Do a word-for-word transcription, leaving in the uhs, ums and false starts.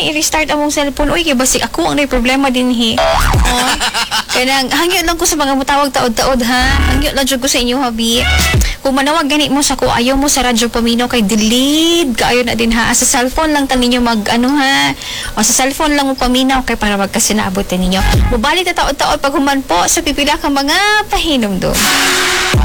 gani i-restart among cellphone. Uy, kay basig ako ang may problema din hi. Oh. Kaya hangyo lang ko sa mga mutawag taod-taod ha. Hangyo lang jud ko sa inyo habi. Kung manawag gani mo sa ko, ayaw mo sa radyo paminaw kay delete. Kaayo na din ha. Sa cellphone lang tan ninyo mag ano ha. O sa cellphone lang mo paminaw kay para magkasinabot ninyo. Mubalik ta taod-taod pag human po sa pipila ka mga pahinom do.